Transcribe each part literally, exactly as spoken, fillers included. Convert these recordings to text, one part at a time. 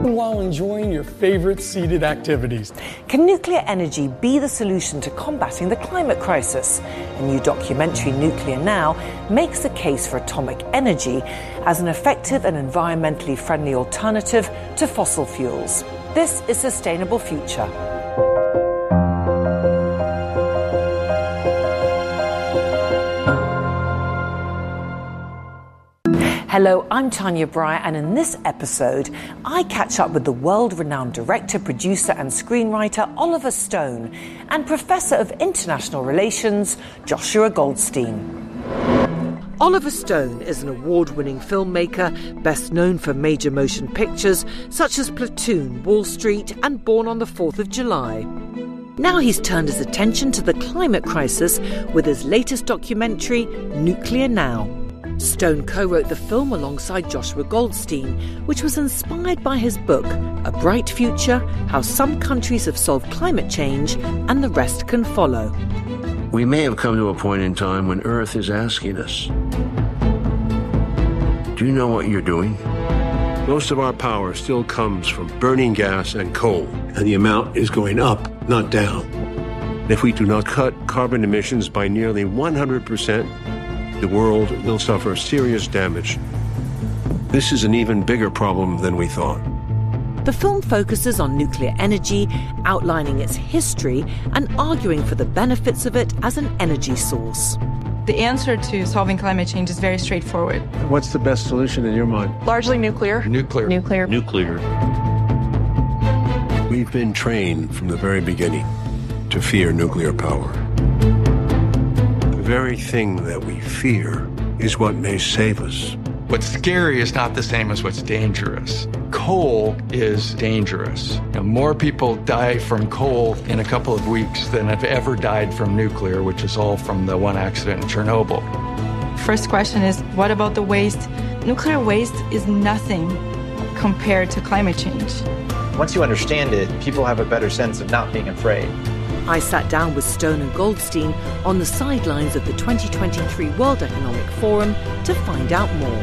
while enjoying your favorite seated activities. Can nuclear energy be the solution to combating the climate crisis? A new documentary, Nuclear Now, makes the case for atomic energy as an effective and environmentally friendly alternative to fossil fuels. This is Sustainable Future. Hello, I'm Tanya Breyer, and in this episode, I catch up with the world-renowned director, producer and screenwriter Oliver Stone and Professor of International Relations Joshua Goldstein. Oliver Stone is an award-winning filmmaker, best known for major motion pictures such as Platoon, Wall Street and Born on the fourth of July. Now he's turned his attention to the climate crisis with his latest documentary, Nuclear Now. Stone co-wrote the film alongside Joshua Goldstein, which was inspired by his book, A Bright Future, How Some Countries Have Solved Climate Change and the Rest Can Follow. We may have come to a point in time when Earth is asking us, do you know what you're doing? Most of our power still comes from burning gas and coal, and the amount is going up, not down. If we do not cut carbon emissions by nearly one hundred percent, the world will suffer serious damage. This is an even bigger problem than we thought. The film focuses on nuclear energy, outlining its history and arguing for the benefits of it as an energy source. The answer to solving climate change is very straightforward. What's the best solution in your mind? Largely nuclear. Nuclear. Nuclear. Nuclear. We've been trained from the very beginning to fear nuclear power. The very thing that we fear is what may save us. What's scary is not the same as what's dangerous. Coal is dangerous. And more people die from coal in a couple of weeks than have ever died from nuclear, which is all from the one accident in Chernobyl. First question is, what about the waste? Nuclear waste is nothing compared to climate change. Once you understand it, people have a better sense of not being afraid. I sat down with Stone and Goldstein on the sidelines of the twenty twenty-three World Economic Forum to find out more.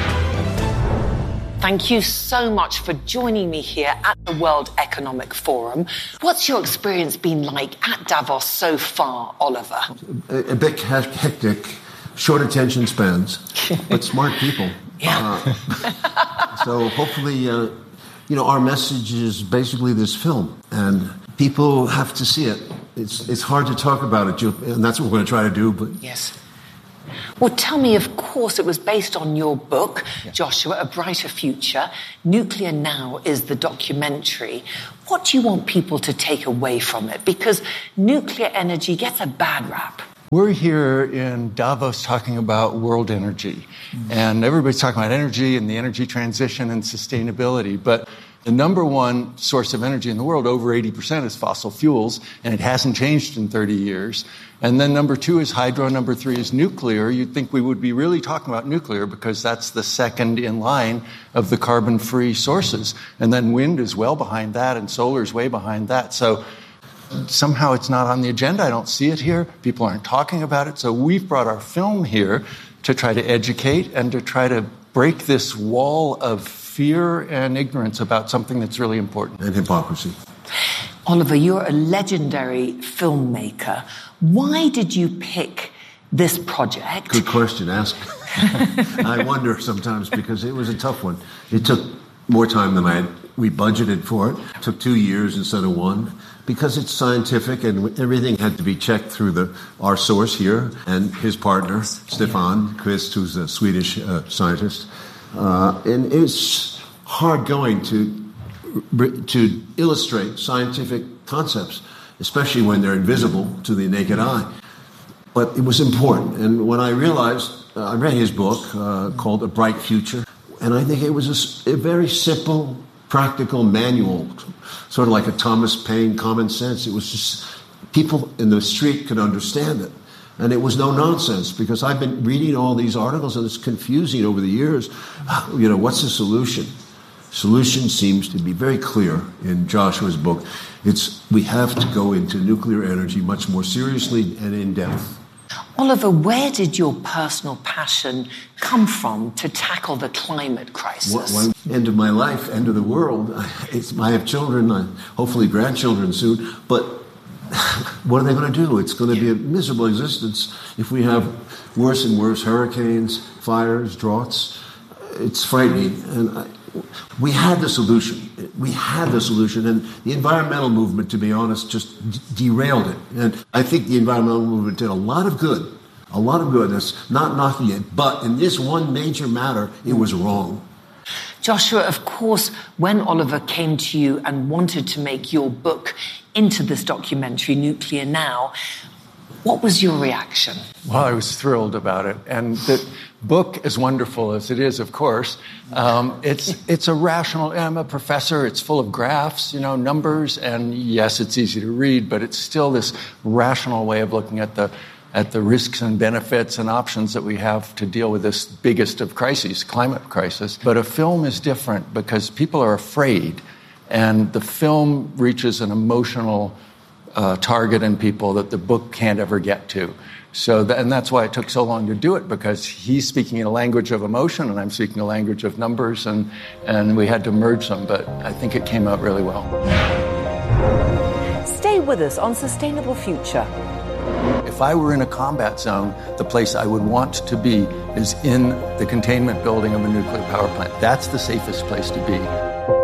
Thank you so much for joining me here at the World Economic Forum. What's your experience been like at Davos so far, Oliver? A, a bit hectic, short attention spans, but smart people. Yeah. Uh, so hopefully, uh, you know, our message is basically this film, and people have to see it. It's it's hard to talk about it, and that's what we're going to try to do. But yes. Well, tell me, of course, it was based on your book, yeah. Joshua, A Brighter Future. Nuclear Now is the documentary. What do you want people to take away from it? Because nuclear energy gets a bad rap. We're here in Davos talking about world energy. Mm-hmm. And everybody's talking about energy and the energy transition and sustainability. But the number one source of energy in the world, over eighty percent, is fossil fuels, and it hasn't changed in thirty years. And then number two is hydro, number three is nuclear. You'd think we would be really talking about nuclear because that's the second in line of the carbon-free sources. And then wind is well behind that, and solar is way behind that. So somehow it's not on the agenda. I don't see it here. People aren't talking about it. So we've brought our film here to try to educate and to try to break this wall of fear and ignorance about something that's really important. And hypocrisy. Oliver, you're a legendary filmmaker. Why did you pick this project? Good question. Ask. I wonder sometimes because it was a tough one. It took more time than I had. We budgeted for it. It took two years instead of one because it's scientific and everything had to be checked through the our source here and his partner, Stefan Kvist, who's a Swedish uh, scientist. Uh, and it's hard going to to illustrate scientific concepts, especially when they're invisible to the naked eye. But it was important. And when I realized, uh, I read his book uh, called A Bright Future, and I think it was a, a very simple, practical manual, sort of like a Thomas Paine common sense. It was just people in the street could understand it. And it was no nonsense because I've been reading all these articles and it's confusing over the years. You know, what's the solution? Solution seems to be very clear in Joshua's book. It's we have to go into nuclear energy much more seriously and in depth. Oliver, where did your personal passion come from to tackle the climate crisis? One end of my life, end of the world. It's, I have children, hopefully grandchildren soon, but what are they going to do? It's going to be a miserable existence if we have worse and worse hurricanes, fires, droughts. It's frightening. And I, we had the solution. We had the solution. And the environmental movement, to be honest, just d- derailed it. And I think the environmental movement did a lot of good. A lot of good. That's not knocking it. But in this one major matter, it was wrong. Joshua, of course, when Oliver came to you and wanted to make your book into this documentary, Nuclear Now, what was your reaction? Well, I was thrilled about it. And the book, as wonderful as it is, of course, um, it's it's a rational, I'm a professor, it's full of graphs, you know, numbers, and yes, it's easy to read, but it's still this rational way of looking at the at the risks and benefits and options that we have to deal with this biggest of crises, climate crisis. But a film is different because people are afraid, and the film reaches an emotional uh, target in people that the book can't ever get to. So, th- and that's why it took so long to do it, because he's speaking in a language of emotion and I'm speaking a language of numbers, and, and we had to merge them, but I think it came out really well. Stay with us on Sustainable Future. If I were in a combat zone, the place I would want to be is in the containment building of a nuclear power plant. That's the safest place to be.